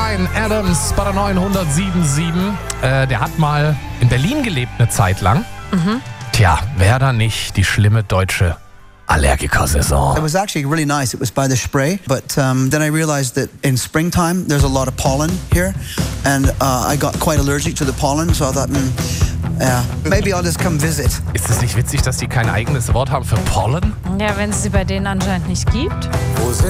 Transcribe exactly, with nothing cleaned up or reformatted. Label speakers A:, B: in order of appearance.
A: Bryan Adams bei der neunhundertsieben Komma sieben. Äh, der hat mal in Berlin gelebt eine Zeit lang. Mhm. Tja, wer da nicht die schlimme deutsche Allergiker-Saison.
B: It was actually really nice. It was by the Spree, but um, then I realized that in springtime there's a lot of pollen here, and uh, I got quite allergic to the pollen, so I thought, mm, yeah, maybe I'll just come visit.
A: Ist es nicht witzig, dass die kein eigenes Wort haben für Pollen?
C: Ja, wenn es sie bei denen anscheinend nicht gibt.
D: Wo sind